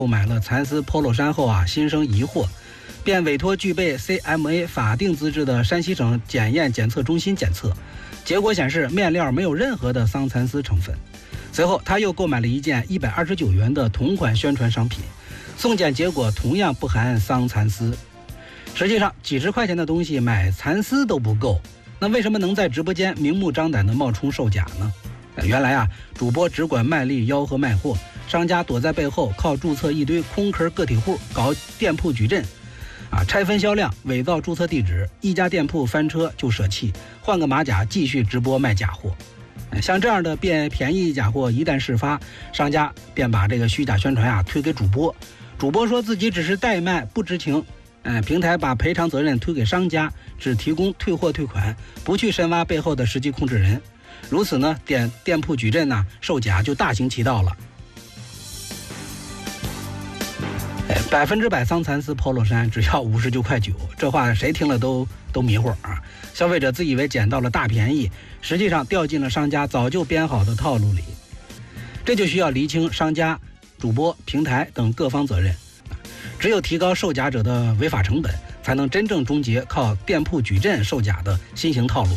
购买了蚕丝 polo 衫后心生疑惑，便委托具备 CMA 法定资质的山西省检验检测中心检测，结果显示面料没有任何的桑蚕丝成分。随后他又购买了一件129元的同款宣传商品，送检结果同样不含桑蚕丝。实际上几十块钱的东西买蚕丝都不够，那为什么能在直播间明目张胆的冒充售假呢？原来主播只管卖力吆喝卖货，商家躲在背后靠注册一堆空壳个体户搞店铺矩阵拆分销量，伪造注册地址，一家店铺翻车就舍弃，换个马甲继续直播卖假货。像这样的变便宜假货一旦事发，商家便把这个虚假宣传推给主播，主播说自己只是代卖不知情，平台把赔偿责任推给商家，只提供退货退款，不去深挖背后的实际控制人。如此呢，店铺矩阵售假就大行其道了。100%桑蚕丝 polo 衫只要59.9块，这话谁听了都迷糊消费者自以为捡到了大便宜，实际上掉进了商家早就编好的套路里。这就需要厘清商家、主播、平台等各方责任。只有提高售假者的违法成本，才能真正终结靠店铺矩阵售假的新型套路。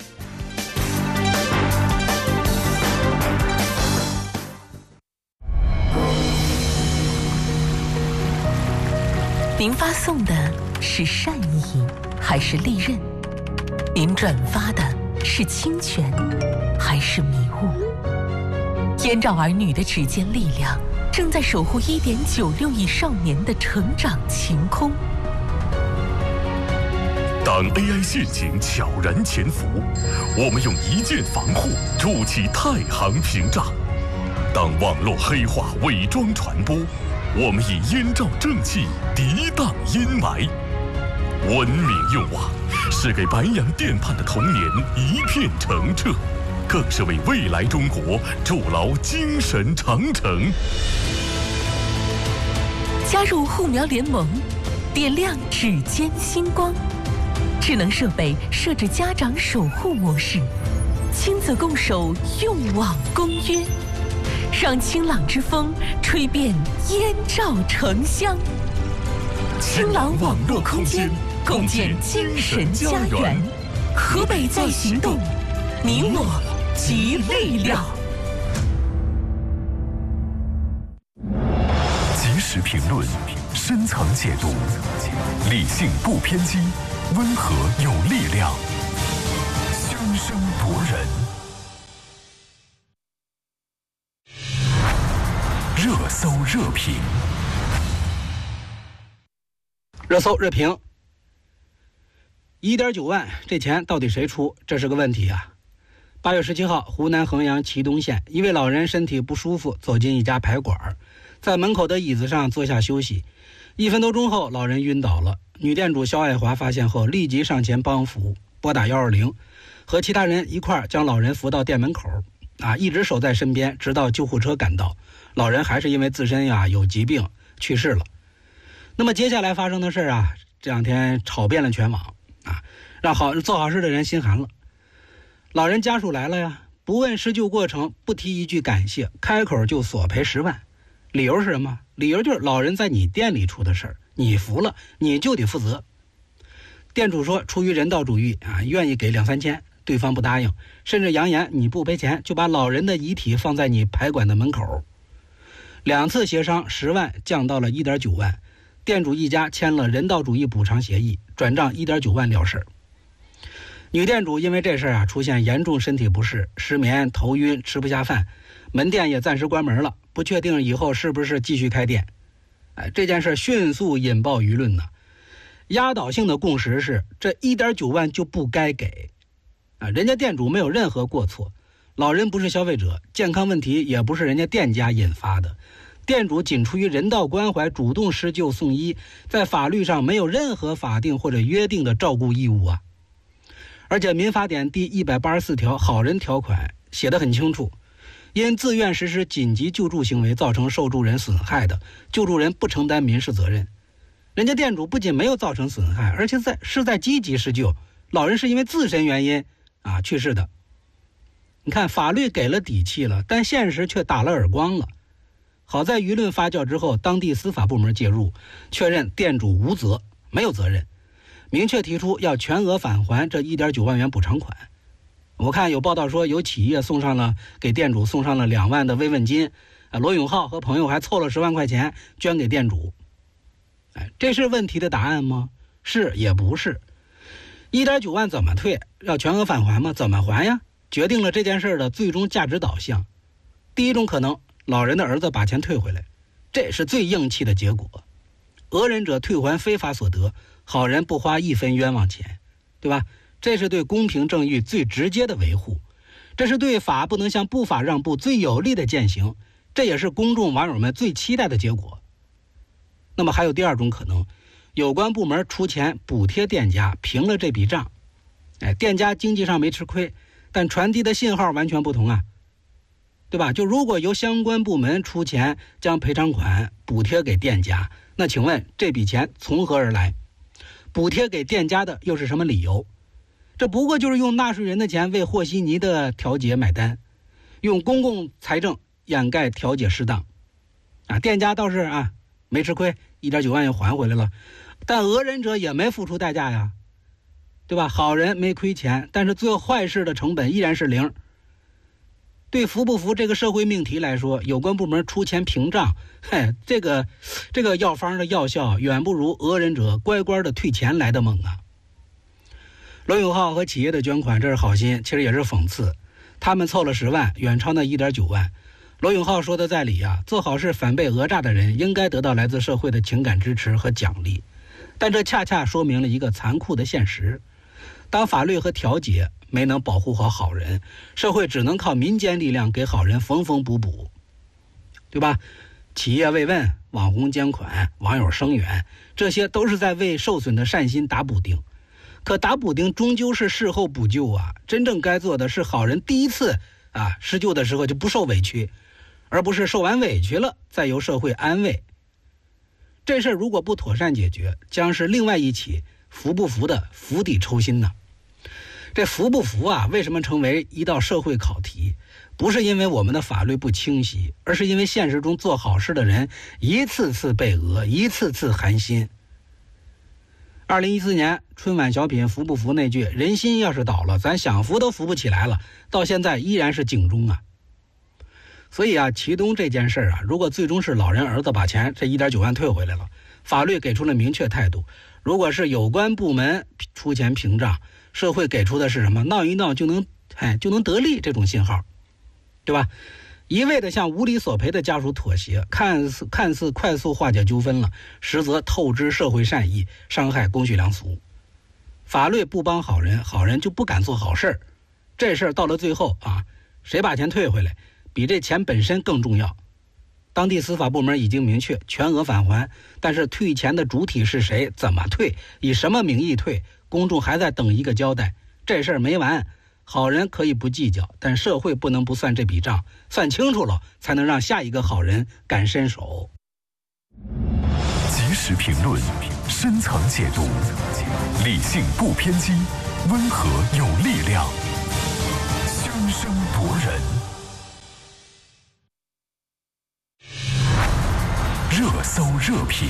您发送的是善意还是利刃？您转发的是侵权还是迷雾？燕赵儿女的指尖力量正在守护1.96亿少年的成长晴空。 当 AI 陷阱悄然潜伏，我们用一键防护筑起太行屏障；当网络黑化伪装传播，我们以燕赵正气涤荡阴霾。文明用网是给白洋淀畔的童年一片澄澈，更是为未来中国筑牢精神长城。 加入护苗联盟，点亮指尖星光。智能设备设置家长守护模式，亲子共守用网公约，让清朗之风吹遍燕赵城乡。清朗网络空间，共建精神家园。河北在行动，你我集力量。 及时评论，深层解读，理性不偏激，温和有力量，炯炯夺人。热搜热评， 热搜热评。1.9万，这钱到底谁出？这是个问题8月17号，湖南衡阳祁东县一位老人身体不舒服，走进一家排馆，在门口的椅子上坐下休息。1分多钟后，老人晕倒了。女店主肖爱华发现后，立即上前帮扶，拨打120，和其他人一块儿将老人扶到店门口，一直守在身边，直到救护车赶到。老人还是因为自身有疾病去世了。那么接下来发生的事这两天吵遍了全网让做好事的人心寒了。老人家属来了不问施救过程，不提一句感谢，开口就索赔10万。理由是什么？理由就是老人在你店里出的事儿，你服了你就得负责。店主说出于人道主义愿意给2-3千，对方不答应，甚至扬言你不赔钱就把老人的遗体放在你排馆的门口。2次协商10万降到了1.9万，店主一家签了人道主义补偿协议，转账1.9万了事。女店主因为这事出现严重身体不适，失眠、头晕、吃不下饭，门店也暂时关门了，不确定以后是不是继续开店。这件事迅速引爆舆论压倒性的共识是这1.9万就不该给人家店主没有任何过错，老人不是消费者，健康问题也不是人家店家引发的，店主仅出于人道关怀主动施救送医，在法律上没有任何法定或者约定的照顾义务而且民法典第184条好人条款写得很清楚，因自愿实施紧急救助行为造成受助人损害的，救助人不承担民事责任。人家店主不仅没有造成损害，而且是在积极施救，老人是因为自身原因去世的。你看法律给了底气了，但现实却打了耳光了。 好在舆论发酵之后，当地司法部门介入，确认店主无责，没有责任，明确提出要全额返还这1.9万元补偿款。我看有报道说，有企业给店主送上了2万的慰问金，罗永浩和朋友还凑了10万块钱捐给店主。这是问题的答案吗？是也不是。1.9万怎么退？要全额返还吗？怎么还呀？决定了这件事的最终价值导向。第一种可能，老人的儿子把钱退回来，这是最硬气的结果。讹人者退还非法所得，好人不花1分冤枉钱，对吧？这是对公平正义最直接的维护，这是对法不能向不法让步最有力的践行，这也是公众网友们最期待的结果。那么还有第二种可能，有关部门出钱补贴店家，平了这笔账。店家经济上没吃亏，但传递的信号完全不同啊，对吧？就如果由相关部门出钱将赔偿款补贴给店家，那请问这笔钱从何而来？补贴给店家的又是什么理由？这不过就是用纳税人的钱为和稀泥的调解买单，用公共财政掩盖调解失当。店家倒是没吃亏，1.9万又还回来了，但讹人者也没付出代价呀，对吧？好人没亏钱，但是做坏事的成本依然是0。对服不服这个社会命题来说，有关部门出钱平账，这个药方的药效远不如讹人者乖乖的退钱来的猛啊。罗永浩和企业的捐款，这是好心，其实也是讽刺。他们凑了10万，远超那1.9万。罗永浩说的在理啊，做好事反被讹诈的人应该得到来自社会的情感支持和奖励。但这恰恰说明了一个残酷的现实：当法律和调解没能保护好好人，社会只能靠民间力量给好人缝缝补补，对吧？企业慰问、网红捐款、网友声援，这些都是在为受损的善心打补丁。可打补丁终究是事后补救啊，真正该做的是好人第一次施救的时候就不受委屈，而不是受完委屈了再由社会安慰。这事如果不妥善解决，将是另外一起服不服的釜底抽薪呢。这服不服为什么成为一道社会考题？不是因为我们的法律不清晰，而是因为现实中做好事的人一次次被讹，一次次寒心。2014年春晚小品服不服那句人心要是倒了，咱想服都服不起来了，到现在依然是警钟啊。所以祁东这件事如果最终是老人儿子把钱这1.9万退回来了，法律给出了明确态度；如果是有关部门出钱平账，社会给出的是什么？闹一闹就能得利这种信号，对吧？一味的向无理索赔的家属妥协，看似快速化解纠纷了，实则透支社会善意，伤害公序良俗。法律不帮好人，好人就不敢做好事。这事儿到了最后谁把钱退回来，比这钱本身更重要。当地司法部门已经明确全额返还，但是退钱的主体是谁，怎么退，以什么名义退，公众还在等一个交代。这事儿没完。好人可以不计较，但社会不能不算这笔账，算清楚了，才能让下一个好人敢伸手。 及时评论，深层解读，理性不偏激，温和有力量，炯炯夺人。热搜热评，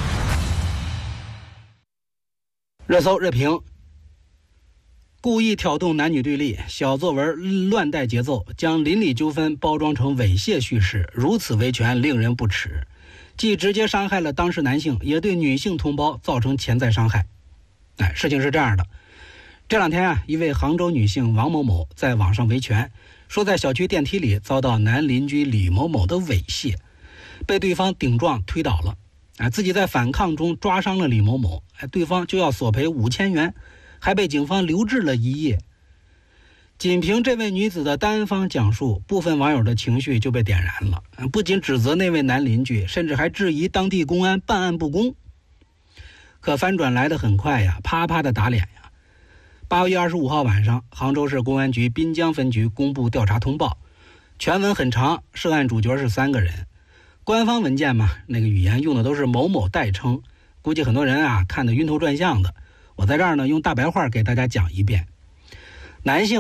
热搜热评。故意挑动男女对立，小作文乱带节奏，将邻里纠纷包装成猥亵叙事，如此维权令人不齿，既直接伤害了当事男性，也对女性同胞造成潜在伤害。事情是这样的，这两天一位杭州女性王某某在网上维权，说在小区电梯里遭到男邻居李某某的猥亵，被对方顶撞推倒了，自己在反抗中抓伤了李某某，对方就要索赔5000元，还被警方留置了1夜。仅凭这位女子的单方讲述，部分网友的情绪就被点燃了，不仅指责那位男邻居，甚至还质疑当地公安办案不公。可翻转来得很快呀，啪啪的打脸呀。8月25号晚上，杭州市公安局滨江分局公布调查通报，全文很长，涉案主角是3个人。官方文件嘛，那个语言用的都是某某代称，估计很多人看得晕头转向的。我在这儿呢，用大白话给大家讲一遍。男性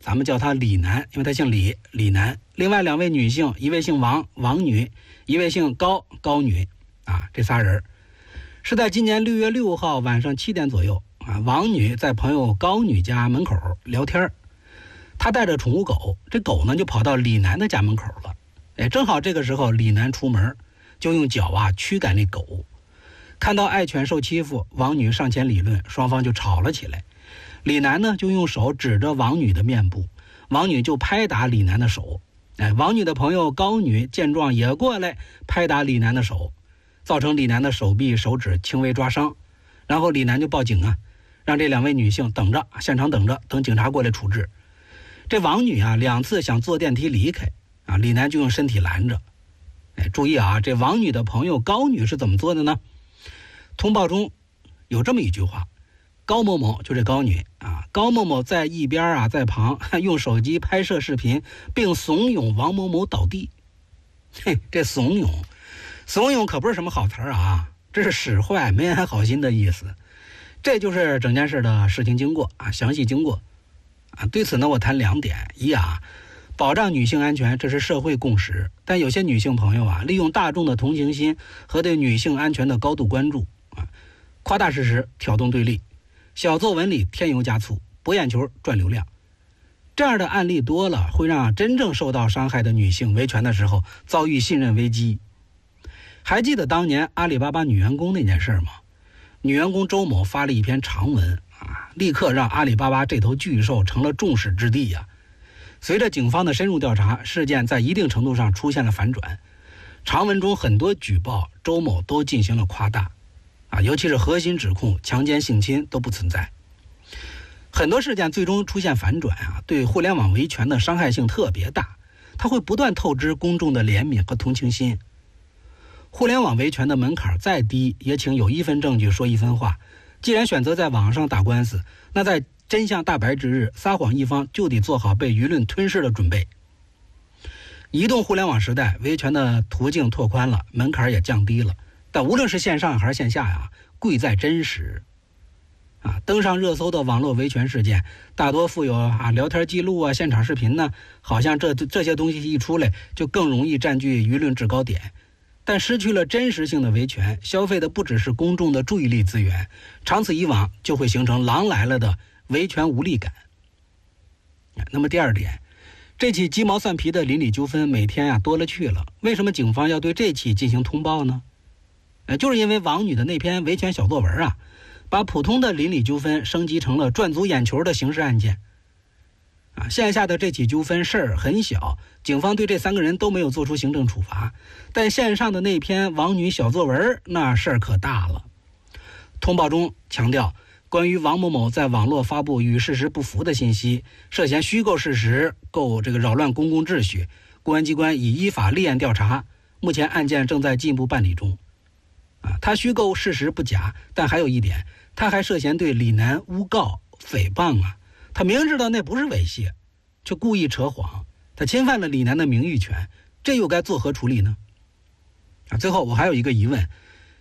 咱们叫他李男，因为他姓李，李男。另外2位女性，一位姓王，王女，一位姓高，高女啊，这仨人是在今年6月6号晚上7点左右啊，王女在朋友高女家门口聊天，她带着宠物狗，这狗呢就跑到李男的家门口了。哎，正好这个时候李男出门，就用脚驱赶那狗。看到爱犬受欺负，王女上前理论，双方就吵了起来。李男呢就用手指着王女的面部，王女就拍打李男的手。哎，王女的朋友高女见状也过来拍打李男的手，造成李男的手臂、手指轻微抓伤。然后李男就报警啊，让这2位女性等着，现场等着，等警察过来处置。这王女啊2次想坐电梯离开啊，李男就用身体拦着。哎，注意啊，这王女的朋友高女是怎么做的呢？通报中有这么一句话，高某某就这高女啊，高某某在一边在旁用手机拍摄视频，并怂恿王某某倒地。嘿，这怂恿可不是什么好词啊，这是使坏、没安好心的意思。这就是整件事的事情经过啊，详细经过啊。对此呢，我谈2点：一保障女性安全，这是社会共识，但有些女性朋友利用大众的同情心和对女性安全的高度关注夸大事实，挑动对立，小作文里添油加醋，博眼球赚流量。这样的案例多了，会让真正受到伤害的女性维权的时候遭遇信任危机。还记得当年阿里巴巴女员工那件事吗？女员工周某发了一篇长文立刻让阿里巴巴这头巨兽成了众矢之的呀。随着警方的深入调查，事件在一定程度上出现了反转。长文中很多举报周某都进行了夸大尤其是核心指控强奸性侵都不存在。很多事件最终出现反转对互联网维权的伤害性特别大，它会不断透支公众的怜悯和同情心。互联网维权的门槛再低，也请有1分证据说1分话。既然选择在网上打官司，那在真相大白之日，撒谎一方就得做好被舆论吞噬的准备。移动互联网时代，维权的途径拓宽了，门槛也降低了，但无论是线上还是线下贵在真实登上热搜的网络维权事件大多附有聊天记录现场视频呢，好像这些东西一出来就更容易占据舆论制高点。但失去了真实性的维权，消费的不只是公众的注意力资源，长此以往就会形成狼来了的维权无力感。那么第2点，这起鸡毛蒜皮的邻里纠纷每天多了去了，为什么警方要对这起进行通报呢？就是因为王女的那篇维权小作文把普通的邻里纠纷升级成了赚足眼球的刑事案件线下的这起纠纷事儿很小，警方对这3个人都没有做出行政处罚，但线上的那篇王女小作文那事儿可大了。通报中强调，关于王某某在网络发布与事实不符的信息，涉嫌虚构事实，构扰乱公共秩序，公安机关已依法立案调查，目前案件正在进一步办理中。他虚构事实不假，但还有一点，他还涉嫌对李男诬告诽谤他明知道那不是猥亵，却故意扯谎，他侵犯了李男的名誉权，这又该作何处理呢？最后我还有一个疑问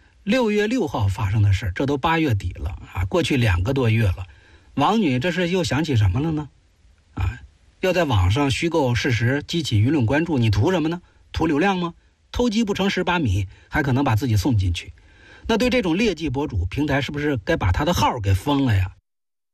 ，6月6号发生的事，这都8月底了过去2个多月了，王女这是又想起什么了呢？要在网上虚构事实，激起舆论关注，你图什么呢？图流量吗？偷鸡不成18米，还可能把自己送进去。那对这种劣迹博主，平台是不是该把他的号给封了呀？